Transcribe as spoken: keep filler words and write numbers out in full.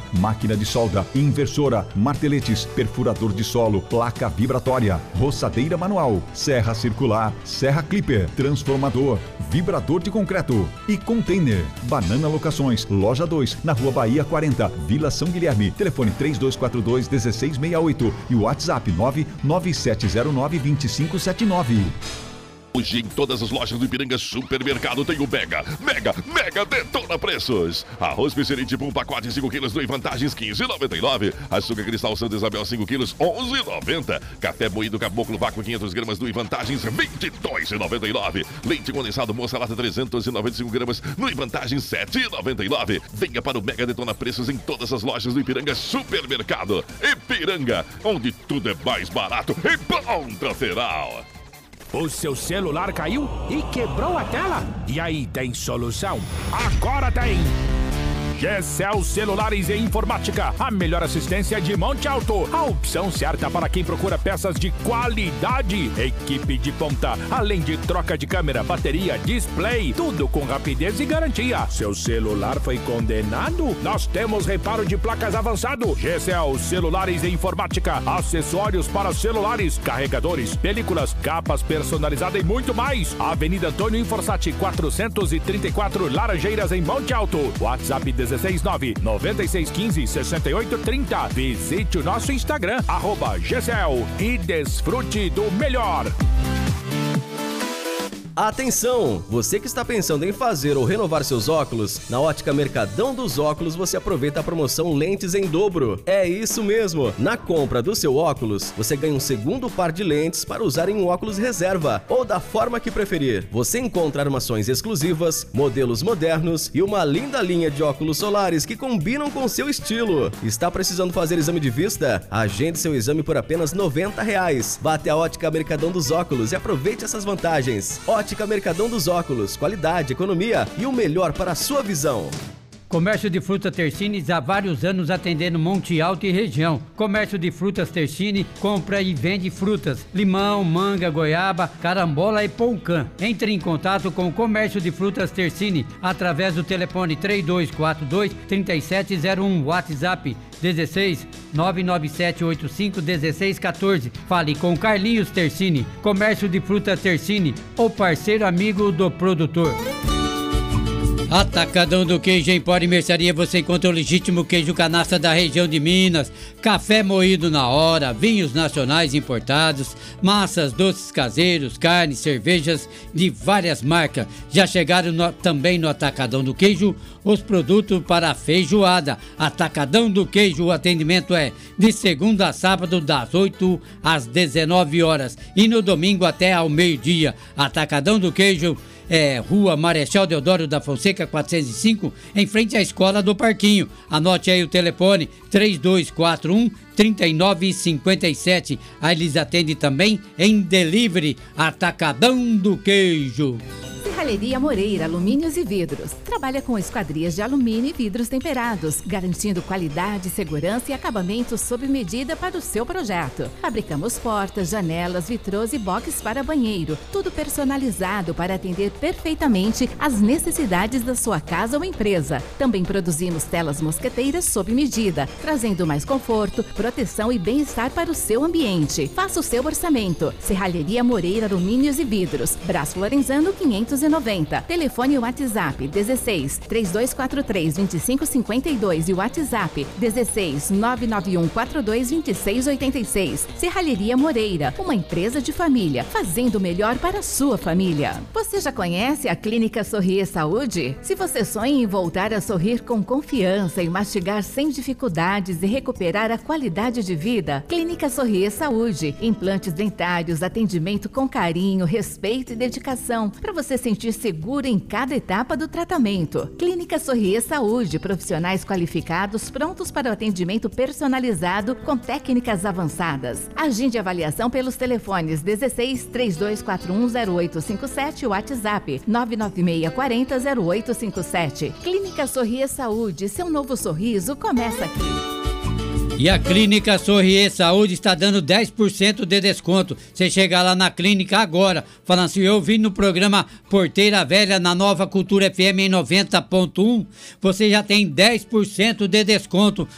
máquina de solda, inversora, marteletes, perfurador de solo, placa vibratória, roçadeira manual, serra circular, serra clipper, transformador, vibrador de concreto e container. Banana Locações, loja dois, na Rua Bahia quarenta, Vila São Guilherme. Telefone três dois quatro dois, um seis seis oito e o WhatsApp nove nove sete zero nove, dois cinco sete nove. Hoje em todas as lojas do Ipiranga Supermercado tem o Mega, Mega, Mega Detona Preços. Arroz Piscirinite por um pacote cinco quilos do Vantagens quinze reais e noventa e nove centavos. Açúcar Cristal Santa Isabel cinco quilos onze reais e noventa centavos. Café moído Caboclo Vácuo quinhentas gramas do Vantagens vinte e dois reais e noventa e nove centavos. Leite condensado Moça Lata trezentas e noventa e cinco gramas no Vantagens sete reais e noventa e nove centavos. Venha para o Mega Detona Preços em todas as lojas do Ipiranga Supermercado. Ipiranga, onde tudo é mais barato e ponto final. O seu celular caiu e quebrou a tela? E aí, tem solução? Agora tem! Gecel Celulares e Informática, a melhor assistência de Monte Alto. A opção certa para quem procura peças de qualidade. Equipe de ponta, além de troca de câmera, bateria, display, tudo com rapidez e garantia. Seu celular foi condenado? Nós temos reparo de placas avançado. Gecel Celulares e Informática, acessórios para celulares, carregadores, películas, capas personalizadas e muito mais. Avenida Antônio Inforçati, quatrocentos e trinta e quatro, Laranjeiras, em Monte Alto. WhatsApp dezesseis nove nove seis um cinco seis oito três zero. Visite o nosso Instagram, arroba Gecel, e desfrute do melhor. Atenção! Você que está pensando em fazer ou renovar seus óculos, na Ótica Mercadão dos Óculos você aproveita a promoção Lentes em Dobro. É isso mesmo! Na compra do seu óculos, você ganha um segundo par de lentes para usar em um óculos reserva ou da forma que preferir. Você encontra armações exclusivas, modelos modernos e uma linda linha de óculos solares que combinam com seu estilo. Está precisando fazer exame de vista? Agende seu exame por apenas noventa reais. Vá até a Ótica Mercadão dos Óculos e aproveite essas vantagens. Ótica Mercadão dos Óculos, qualidade, economia e o melhor para a sua visão. Comércio de frutas Tersines há vários anos atendendo Monte Alto e região. Comércio de frutas Tersine compra e vende frutas, limão, manga, goiaba, carambola e poucã. Entre em contato com o Comércio de frutas Tersine através do telefone três dois quatro dois, três sete zero um, WhatsApp dezesseis nove nove sete oito cinco um seis um quatro. Fale com Carlinhos Tersine. Comércio de frutas Tersine, o parceiro amigo do produtor. Atacadão do Queijo Empório e Mercearia, você encontra o legítimo queijo canastra da região de Minas, café moído na hora, vinhos nacionais importados, massas, doces caseiros, carnes, cervejas de várias marcas. Já chegaram no, também no Atacadão do Queijo os produtos para a feijoada. Atacadão do Queijo, o atendimento é de segunda a sábado das oito às dezenove horas e no domingo até ao meio-dia. Atacadão do Queijo é Rua Marechal Deodoro da Fonseca quatrocentos e cinco, em frente à Escola do Parquinho. Anote aí o telefone três dois quatro um, três nove cinco sete. Aí eles atendem também em delivery. Atacadão do Queijo. Serralheria Moreira, alumínios e vidros. Trabalha com esquadrias de alumínio e vidros temperados, garantindo qualidade, segurança e acabamento sob medida para o seu projeto. Fabricamos portas, janelas, vitrôs e boxes para banheiro, tudo personalizado para atender perfeitamente às necessidades da sua casa ou empresa. Também produzimos telas mosqueteiras sob medida, trazendo mais conforto, proteção e bem-estar para o seu ambiente. Faça o seu orçamento. Serralheria Moreira, alumínios e vidros. Brás Florenzano quinhentos e noventa. Telefone e WhatsApp dezesseis, três dois quatro três, dois cinco cinco dois e o WhatsApp dezesseis, nove nove um quatro dois, dois seis oito seis. Serralheria Moreira, uma empresa de família, fazendo o melhor para a sua família. Você já conhece a Clínica Sorrir Saúde? Se você sonha em voltar a sorrir com confiança e mastigar sem dificuldades e recuperar a qualidade de vida, Clínica Sorrir Saúde. Implantes dentários, atendimento com carinho, respeito e dedicação, para você sentir seguro em cada etapa do tratamento. Clínica Sorrir Saúde, profissionais qualificados prontos para o atendimento personalizado com técnicas avançadas. Agende avaliação pelos telefones dezesseis, três dois quatro um, zero oito cinco sete e WhatsApp nove nove seis quatro zero, zero oito cinco sete. Clínica Sorrir Saúde, seu novo sorriso começa aqui. E a Clínica Sorrir Saúde está dando dez por cento de desconto. Você chega lá na clínica agora, falando assim, eu vim no programa Porteira Velha na Nova Cultura F M em noventa ponto um, você já tem dez por cento de desconto